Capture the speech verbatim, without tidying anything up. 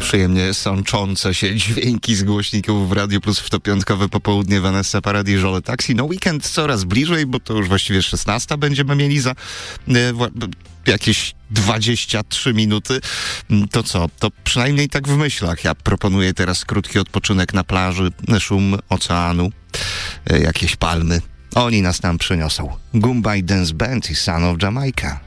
Przyjemnie sączące się dźwięki z głośników w Radiu Plus w to piątkowe popołudnie. Vanessa Paradis, Żole Taxi. No weekend coraz bliżej, bo to już właściwie szesnasta będziemy mieli za e, wła- jakieś dwadzieścia trzy minuty. To co? To przynajmniej tak w myślach. Ja proponuję teraz krótki odpoczynek na plaży, szum oceanu, e, jakieś palmy. Oni nas tam przyniosą. Goombay Dance Band i Son of Jamaica.